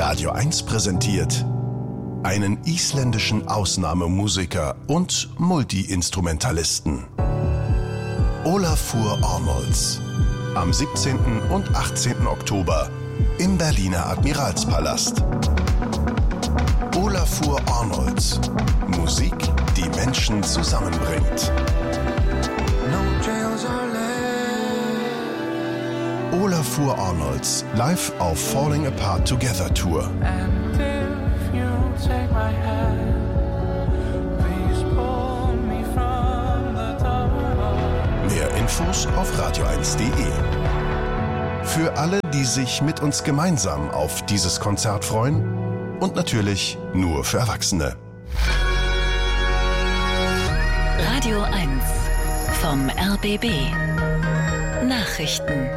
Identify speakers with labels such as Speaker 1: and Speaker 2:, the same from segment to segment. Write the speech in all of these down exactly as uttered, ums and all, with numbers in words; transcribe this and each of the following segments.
Speaker 1: Radio eins präsentiert einen isländischen Ausnahmemusiker und Multi-Instrumentalisten. Ólafur Arnalds. Am siebzehnten und achtzehnten Oktober im Berliner Admiralspalast. Ólafur Arnalds. Musik, die Menschen zusammenbringt. Ólafur Arnalds live auf Falling Apart Together Tour. Mehr Infos auf radio eins punkt de. Für alle, die sich mit uns gemeinsam auf dieses Konzert freuen und natürlich nur für Erwachsene.
Speaker 2: Radio eins vom R B B. Nachrichten.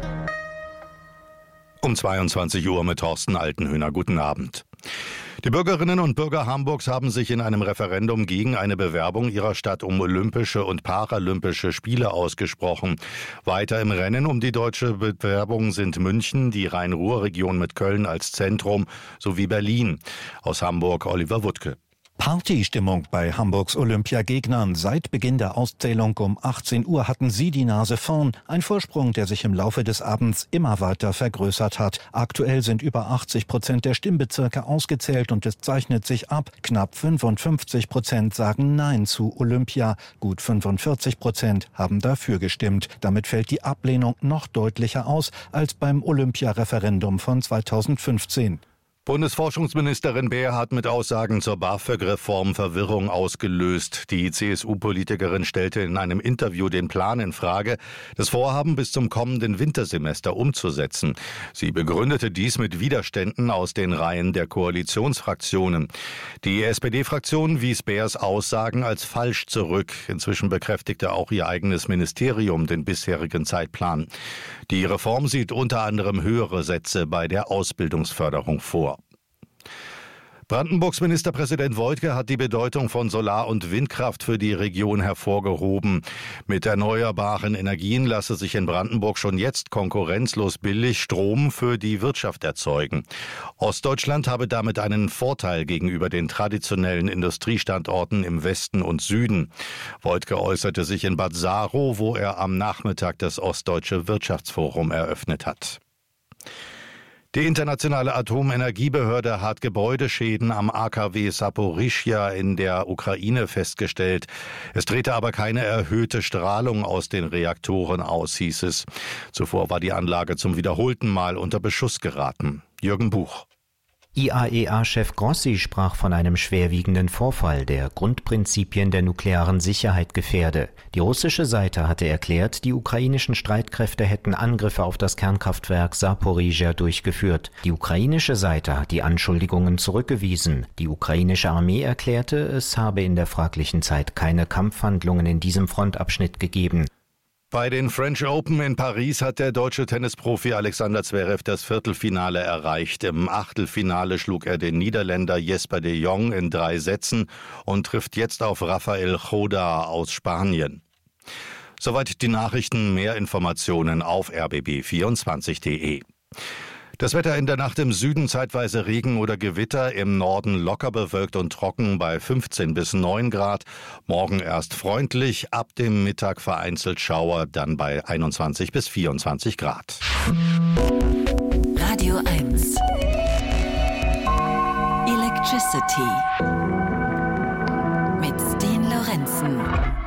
Speaker 3: Um zweiundzwanzig Uhr mit Thorsten Altenhöhner. Guten Abend. Die Bürgerinnen und Bürger Hamburgs haben sich in einem Referendum gegen eine Bewerbung ihrer Stadt um Olympische und Paralympische Spiele ausgesprochen. Weiter im Rennen um die deutsche Bewerbung sind München, die Rhein-Ruhr-Region mit Köln als Zentrum sowie Berlin. Aus Hamburg Oliver Wuttke.
Speaker 4: Partystimmung bei Hamburgs Olympiagegnern. Seit Beginn der Auszählung um achtzehn Uhr hatten sie die Nase vorn. Ein Vorsprung, der sich im Laufe des Abends immer weiter vergrößert hat. Aktuell sind über achtzig Prozent der Stimmbezirke ausgezählt und es zeichnet sich ab. Knapp fünfundfünfzig Prozent sagen Nein zu Olympia. Gut fünfundvierzig Prozent haben dafür gestimmt. Damit fällt die Ablehnung noch deutlicher aus als beim Olympiareferendum von zweitausendfünfzehn.
Speaker 3: Bundesforschungsministerin Baer hat mit Aussagen zur BAföG-Reform Verwirrung ausgelöst. Die C S U-Politikerin stellte in einem Interview den Plan in Frage, das Vorhaben bis zum kommenden Wintersemester umzusetzen. Sie begründete dies mit Widerständen aus den Reihen der Koalitionsfraktionen. Die S P D-Fraktion wies Baers Aussagen als falsch zurück. Inzwischen bekräftigte auch ihr eigenes Ministerium den bisherigen Zeitplan. Die Reform sieht unter anderem höhere Sätze bei der Ausbildungsförderung vor. Brandenburgs Ministerpräsident Woidke hat die Bedeutung von Solar- und Windkraft für die Region hervorgehoben. Mit erneuerbaren Energien lasse sich in Brandenburg schon jetzt konkurrenzlos billig Strom für die Wirtschaft erzeugen. Ostdeutschland habe damit einen Vorteil gegenüber den traditionellen Industriestandorten im Westen und Süden. Woidke äußerte sich in Bad Saarow, wo er am Nachmittag das Ostdeutsche Wirtschaftsforum eröffnet hat. Die internationale Atomenergiebehörde hat Gebäudeschäden am A K W Saporischschja in der Ukraine festgestellt. Es trete aber keine erhöhte Strahlung aus den Reaktoren aus, hieß es. Zuvor war die Anlage zum wiederholten Mal unter Beschuss geraten. Jürgen Buch.
Speaker 5: I A E A-Chef Grossi sprach von einem schwerwiegenden Vorfall, der Grundprinzipien der nuklearen Sicherheit gefährde. Die russische Seite hatte erklärt, die ukrainischen Streitkräfte hätten Angriffe auf das Kernkraftwerk Saporischschja durchgeführt. Die ukrainische Seite hat die Anschuldigungen zurückgewiesen. Die ukrainische Armee erklärte, es habe in der fraglichen Zeit keine Kampfhandlungen in diesem Frontabschnitt gegeben.
Speaker 3: Bei den French Open in Paris hat der deutsche Tennisprofi Alexander Zverev das Viertelfinale erreicht. Im Achtelfinale schlug er den Niederländer Jesper de Jong in drei Sätzen und trifft jetzt auf Rafael Chodar aus Spanien. Soweit die Nachrichten. Mehr Informationen auf r b b vierundzwanzig punkt de. Das Wetter in der Nacht im Süden zeitweise Regen oder Gewitter, im Norden locker bewölkt und trocken bei fünfzehn bis neun Grad. Morgen erst freundlich, ab dem Mittag vereinzelt Schauer, dann bei einundzwanzig bis vierundzwanzig Grad.
Speaker 2: Radio eins. Electricity.